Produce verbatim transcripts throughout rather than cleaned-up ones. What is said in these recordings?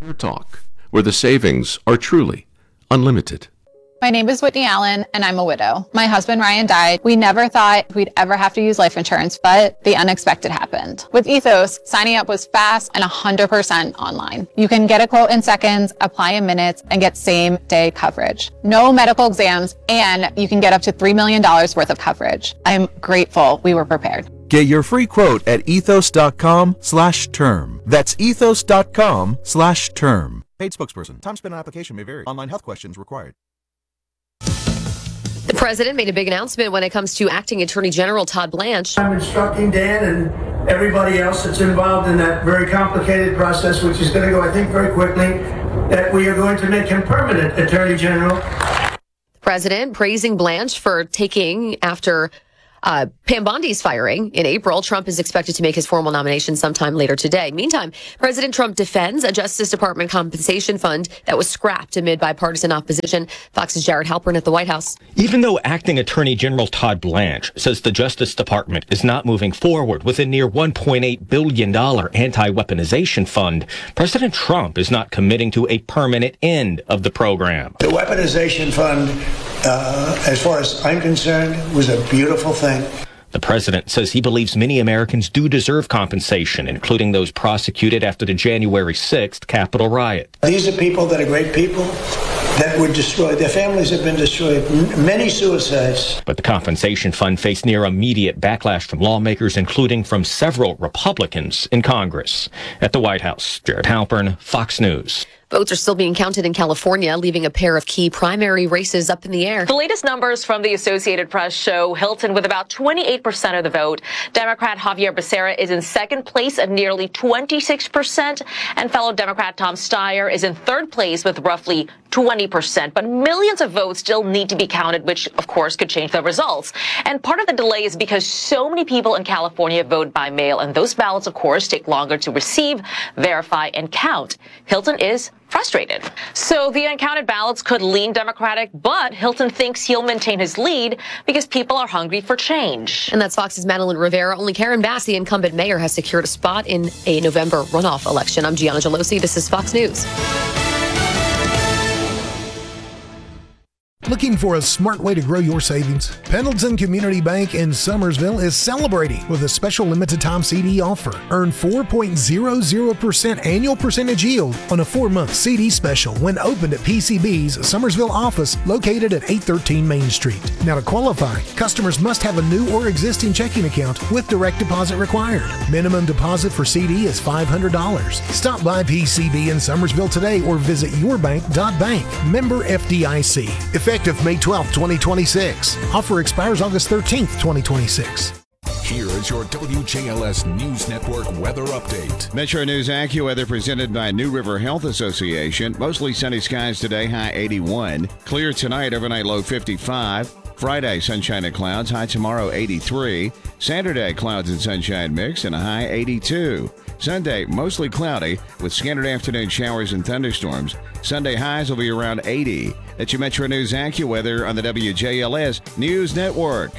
Fair Talk, where the savings are truly unlimited. My name is Whitney Allen, and I'm a widow. My husband, Ryan, died. We never thought we'd ever have to use life insurance, but the unexpected happened. With Ethos, signing up was fast and one hundred percent online. You can get a quote in seconds, apply in minutes, and get same-day coverage. No medical exams, and you can get up to three million dollars worth of coverage. I'm grateful we were prepared. Get your free quote at ethos.com slash term. That's ethos.com slash term. Paid spokesperson. Time spent on application may vary. Online health questions required. The president made a big announcement when it comes to acting Attorney General Todd Blanche. I'm instructing Dan and everybody else that's involved in that very complicated process, which is going to go, I think, very quickly, that we are going to make him permanent Attorney General. The president praising Blanche for taking after Uh, Pam Bondi's firing in April. Trump is expected to make his formal nomination sometime later today. Meantime, President Trump defends a Justice Department compensation fund that was scrapped amid bipartisan opposition. Fox's Jared Halpern at the White House. Even though Acting Attorney General Todd Blanche says the Justice Department is not moving forward with a near one point eight billion dollars anti-weaponization fund, President Trump is not committing to a permanent end of the program. The weaponization fund, uh, as far as I'm concerned, was a beautiful thing. The president says he believes many Americans do deserve compensation, including those prosecuted after the January sixth Capitol riot. These are people that are great people that were destroyed. Their families have been destroyed. M- many suicides. But the compensation fund faced near immediate backlash from lawmakers, including from several Republicans in Congress. At the White House, Jared Halpern, Fox News. Votes are still being counted in California, leaving a pair of key primary races up in the air. The latest numbers from the Associated Press show Hilton with about twenty-eight percent of the vote. Democrat Javier Becerra is in second place at nearly twenty-six percent, and fellow Democrat Tom Steyer is in third place with roughly twenty percent. But millions of votes still need to be counted, which, of course, could change the results. And part of the delay is because so many people in California vote by mail, and those ballots, of course, take longer to receive, verify, and count. Hilton is frustrated. So the uncounted ballots could lean Democratic, but Hilton thinks he'll maintain his lead because people are hungry for change. And that's Fox's Madeline Rivera. Only Karen Bass, the incumbent mayor, has secured a spot in a November runoff election. I'm Gianna Gelosi. This is Fox News. Looking for a smart way to grow your savings? Pendleton Community Bank in Summersville is celebrating with a special limited-time C D offer. Earn four point zero zero percent annual percentage yield on a four-month C D special when opened at P C B's Summersville office located at eight thirteen Main Street. Now, to qualify, customers must have a new or existing checking account with direct deposit required. Minimum deposit for C D is five hundred dollars. Stop by P C B in Summersville today or visit yourbank dot bank. Member F D I C. Effective May twelfth, twenty twenty-six. Offer expires August thirteenth, twenty twenty-six. Here is your W J L S News Network weather update. Metro News AccuWeather presented by New River Health Association. Mostly sunny skies today, high eighty-one. Clear tonight, overnight low fifty-five. Friday, sunshine and clouds, high tomorrow eighty-three. Saturday, clouds and sunshine mix and a high eighty-two. Sunday, mostly cloudy with scattered afternoon showers and thunderstorms. Sunday highs will be around eighty. That's your Metro News AccuWeather on the W J L S News Network.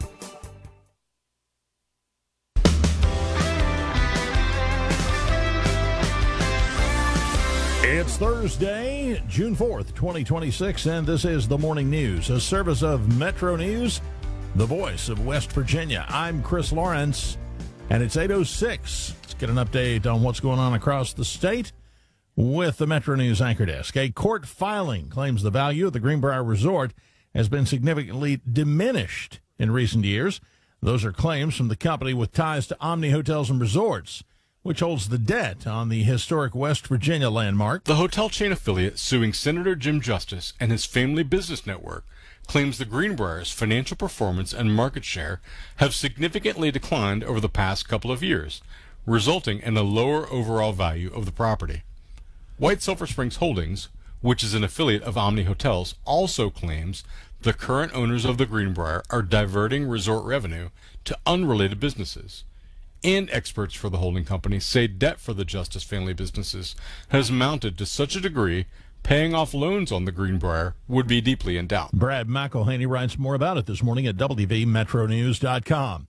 It's Thursday, June fourth, twenty twenty-six, and this is the Morning News, a service of Metro News, the voice of West Virginia. I'm Chris Lawrence, and it's eight oh six. Let's get an update on what's going on across the state with the Metro News Anchor Desk. A court filing claims the value of the Greenbrier Resort has been significantly diminished in recent years. Those are claims from the company with ties to Omni Hotels and Resorts, which holds the debt on the historic West Virginia landmark. The hotel chain affiliate suing Senator Jim Justice and his family business network claims the Greenbrier's financial performance and market share have significantly declined over the past couple of years, resulting in a lower overall value of the property. White Sulphur Springs Holdings, which is an affiliate of Omni Hotels, also claims the current owners of the Greenbrier are diverting resort revenue to unrelated businesses. And experts for the holding company say debt for the Justice family businesses has mounted to such a degree paying off loans on the Greenbrier would be deeply in doubt. Brad McElhaney writes more about it this morning at W V Metro News dot com.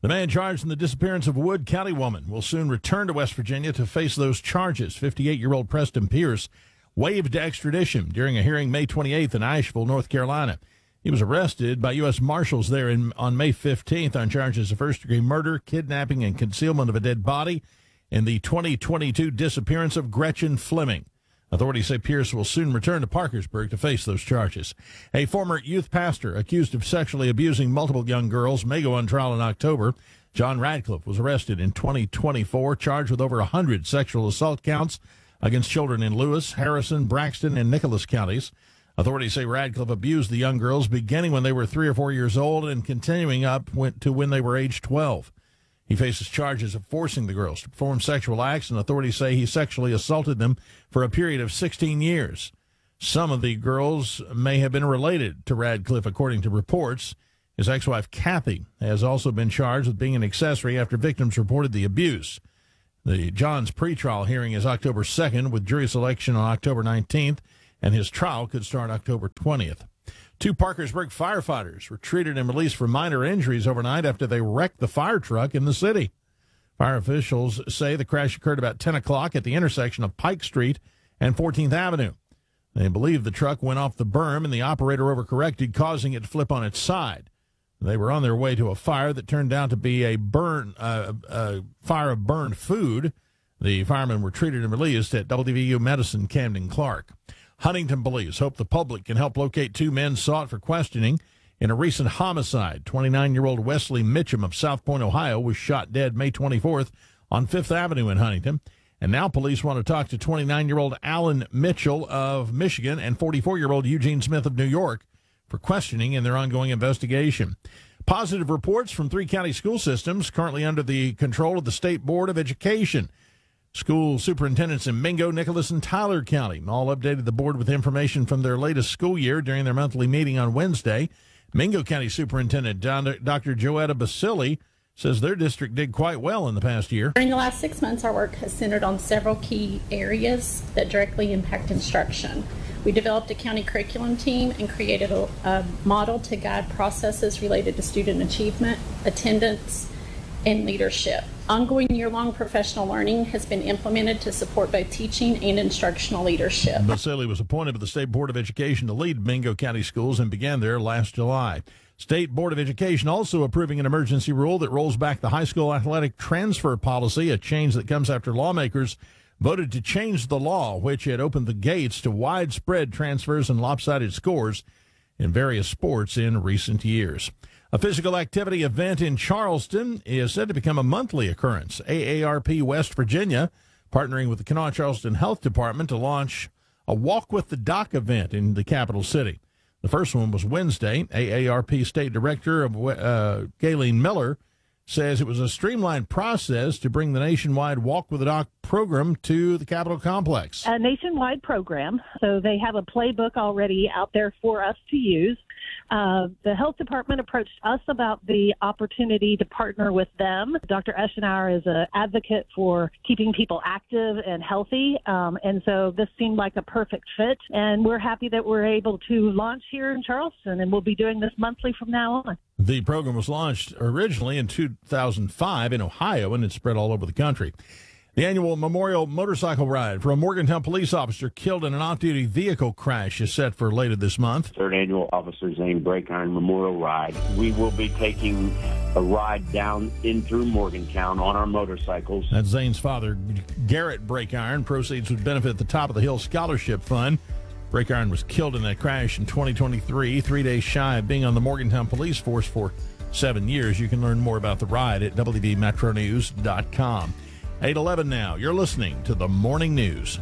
The man charged in the disappearance of a Wood County woman will soon return to West Virginia to face those charges. fifty-eight-year-old Preston Pierce waived extradition during a hearing May twenty-eighth in Asheville, North Carolina. He was arrested by U S Marshals there in, on May fifteenth on charges of first-degree murder, kidnapping, and concealment of a dead body in the twenty twenty-two disappearance of Gretchen Fleming. Authorities say Pierce will soon return to Parkersburg to face those charges. A former youth pastor accused of sexually abusing multiple young girls may go on trial in October. John Radcliffe was arrested in twenty twenty-four, charged with over one hundred sexual assault counts against children in Lewis, Harrison, Braxton, and Nicholas counties. Authorities say Radcliffe abused the young girls beginning when they were three or four years old and continuing up to when they were age twelve. He faces charges of forcing the girls to perform sexual acts, and authorities say he sexually assaulted them for a period of sixteen years. Some of the girls may have been related to Radcliffe, according to reports. His ex-wife, Kathy, has also been charged with being an accessory after victims reported the abuse. The John's pretrial hearing is October second, with jury selection on October nineteenth, and his trial could start October twentieth. Two Parkersburg firefighters were treated and released for minor injuries overnight after they wrecked the fire truck in the city. Fire officials say the crash occurred about ten o'clock at the intersection of Pike Street and fourteenth Avenue. They believe the truck went off the berm and the operator overcorrected, causing it to flip on its side. They were on their way to a fire that turned out to be a burn, uh, a fire of burned food. The firemen were treated and released at W V U Medicine Camden Clark. Huntington police hope the public can help locate two men sought for questioning in a recent homicide. twenty-nine-year-old Wesley Mitchum of South Point, Ohio, was shot dead May twenty-fourth on Fifth Avenue in Huntington. And now police want to talk to twenty-nine-year-old Alan Mitchell of Michigan and forty-four-year-old Eugene Smith of New York for questioning in their ongoing investigation. Positive reports from three county school systems currently under the control of the State Board of Education. School superintendents in Mingo, Nicholas, and Tyler County all updated the board with information from their latest school year during their monthly meeting on Wednesday. Mingo County Superintendent Doctor Joetta Basili says their district did quite well in the past year. During the last six months, our work has centered on several key areas that directly impact instruction. We developed a county curriculum team and created a, a model to guide processes related to student achievement, attendance, and leadership. Ongoing year-long professional learning has been implemented to support both teaching and instructional leadership. Basili was appointed by the State Board of Education to lead Mingo County schools and began there last July. State Board of Education also approving an emergency rule that rolls back the high school athletic transfer policy, a change that comes after lawmakers voted to change the law, which had opened the gates to widespread transfers and lopsided scores in various sports in recent years. A physical activity event in Charleston is said to become a monthly occurrence. A A R P West Virginia partnering with the Kanawha Charleston Health Department to launch a Walk with the Doc event in the capital city. The first one was Wednesday. A A R P State Director of uh, Galen Miller says it was a streamlined process to bring the nationwide Walk with the Doc program to the Capitol complex. A nationwide program, so they have a playbook already out there for us to use. Uh, the health department approached us about the opportunity to partner with them. Doctor Eschenauer is an advocate for keeping people active and healthy, um, and so this seemed like a perfect fit, and we're happy that we're able to launch here in Charleston, and we'll be doing this monthly from now on. The program was launched originally in two thousand five in Ohio, and it's spread all over the country. The annual Memorial Motorcycle Ride for a Morgantown police officer killed in an off-duty vehicle crash is set for later this month. Third annual Officers Name Brake Iron Memorial Ride. We will be taking a ride down in through Morgantown on our motorcycles. That's Zane's father, Garrett Brake Iron. Proceeds would benefit the Top of the Hill Scholarship Fund. Brake Iron was killed in that crash in twenty twenty-three, three days shy of being on the Morgantown Police Force for seven years. You can learn more about the ride at W V metro news dot com. eight eleven now. You're listening to the Morning News.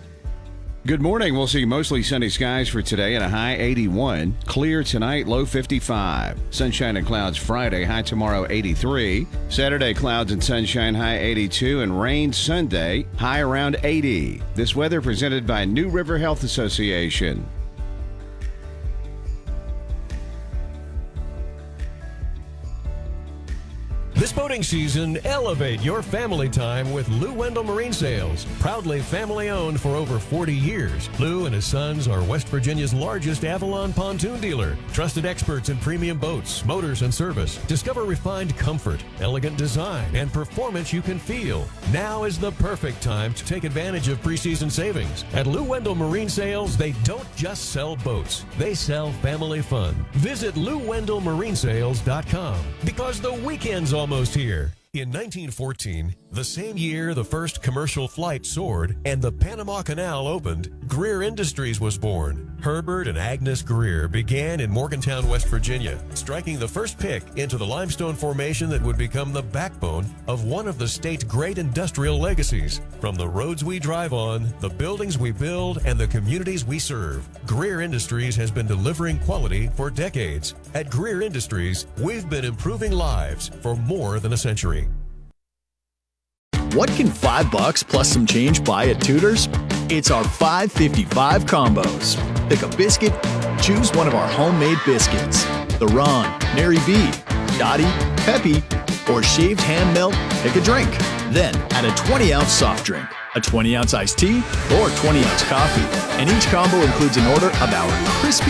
Good morning. We'll see mostly sunny skies for today and a high eighty-one. Clear tonight, low fifty-five. Sunshine and clouds Friday, high tomorrow eighty-three. Saturday, clouds and sunshine, high eighty-two. And rain Sunday, high around eighty. This weather presented by New River Health Association. This boating boating season, elevate your family time with Lou Wendell Marine Sales. Proudly family owned for over forty years, Lou and his sons are West Virginia's largest Avalon pontoon dealer. Trusted experts in premium boats, motors, and service. Discover refined comfort, elegant design, and performance you can feel. Now is the perfect time to take advantage of preseason savings. At Lou Wendell Marine Sales, they don't just sell boats, they sell family fun. Visit Lou Wendell Marine Sales dot com because the weekend's almost here. In nineteen fourteen, the same year the first commercial flight soared and the Panama Canal opened, Greer Industries was born. Herbert and Agnes Greer began in Morgantown, West Virginia, striking the first pick into the limestone formation that would become the backbone of one of the state's great industrial legacies. From the roads we drive on, the buildings we build, and the communities we serve, Greer Industries has been delivering quality for decades. At Greer Industries, we've been improving lives for more than a century. What can five bucks plus some change buy at Tudor's? It's our five fifty-five combos. Pick a biscuit, choose one of our homemade biscuits. The Ron, Mary B, Dottie, Peppy, or shaved ham melt, pick a drink. Then add a twenty ounce soft drink, a twenty ounce iced tea, or twenty ounce coffee. And each combo includes an order of our crispy